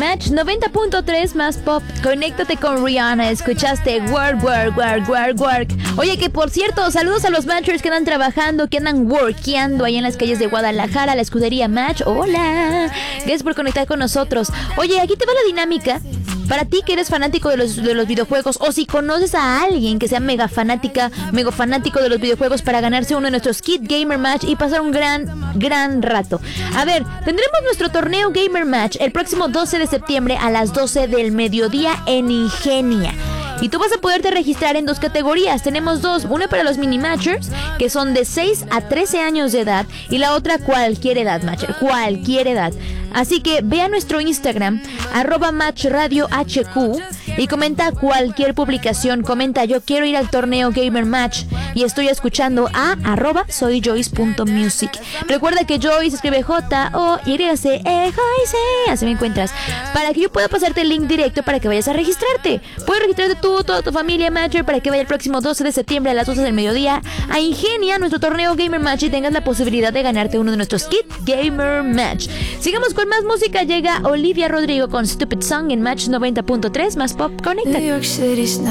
Match 90.3 más pop. Conéctate con Rihanna. Escuchaste Work, Work, Work, Work, Work. Oye, que por cierto, saludos a los Matchers que andan trabajando, que andan workeando ahí en las calles de Guadalajara, la escudería Match. Hola. Gracias por conectar con nosotros. Oye, aquí te va la dinámica. Para ti que eres fanático de los videojuegos, o si conoces a alguien que sea mega fanático de los videojuegos, para ganarse uno de nuestros Kit Gamer Match y pasar un gran rato. A ver, tendremos nuestro torneo Gamer Match el próximo 12 de septiembre a las 12 del mediodía en Ingenia. Y tú vas a poderte registrar en dos categorías. Tenemos dos. Una para los mini matchers, que son de 6 a 13 años de edad. Y la otra cualquier edad, matcher. Cualquier edad. Así que ve a nuestro Instagram, @matchradiohq, y comenta cualquier publicación. Comenta: yo quiero ir al torneo Gamer Match y estoy escuchando a @soyjoyce.music. Recuerda que Joyce escribe Joyce, así me encuentras, para que yo pueda pasarte el link directo para que vayas a registrarte. Puedes registrarte tú, toda tu familia Matcher, para que vaya el próximo 12 de septiembre a las 12 del mediodía a Ingenia, nuestro torneo Gamer Match, y tengas la posibilidad de ganarte uno de nuestros Kit Gamer Match. Sigamos con más música. Llega Olivia Rodrigo con Stupid Song en Match 90.3 más pop. Conecta.